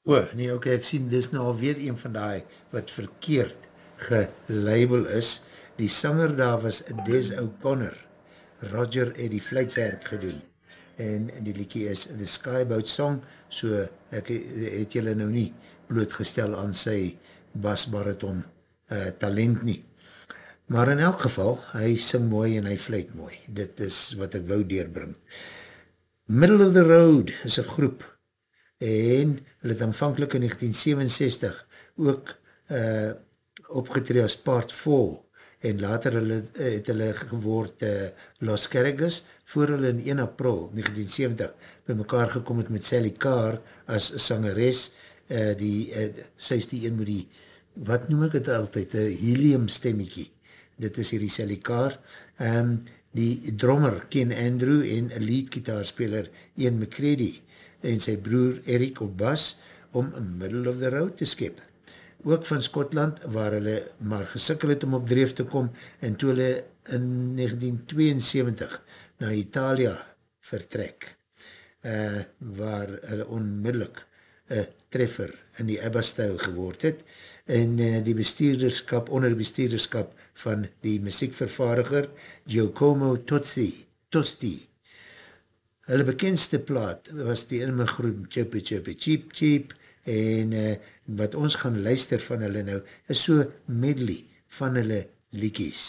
Nee, oké, ek sien, dis nou alweer een van die wat verkeerd gelabel is. Die sanger daar was Des O'Connor. Roger het die fluitwerk gedoen. En die liedjie is The Skyboat Song, so ek het julle nou nie blootgestel aan sy basbariton talent nie. Maar in elk geval, hy sing mooi en hy fluit mooi. Dit is wat ek wou deurbring. Middle of the Road is een groep en hulle het aanvankelijk in 1967 ook opgetree as part 4 en later het hulle geword Los Carrigas voor hulle in 1 April 1970 by mekaar gekom het met Sally Carr as sangeres, sy is die een met die, wat noem ek het altyd, helium stemmiekie, dit is hier die Sally Carr, die drummer Ken Andrew en een lead gitaarspeler Ian McCready en sy broer Eric op bas om Middle of the Road te skep. Ook van Skotland waar hulle maar gesikkel het om op dreef te kom en toe hulle in 1972 na Italia vertrek waar hulle onmiddellik treffer in die ABBA-stijl geword het en die bestuurderskap, onder die bestuurderskap van die muziekvervaardiger Giacomo Tosti. Hulle bekendste plaat was die inmegroep Chippy Chippy Cheep Cheep en wat ons gaan luister van hulle nou is so medley van hulle liedjies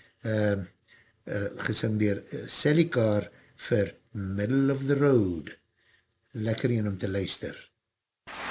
gesing deur Sally Carr vir Middle of the Road. Lekker een om te luister.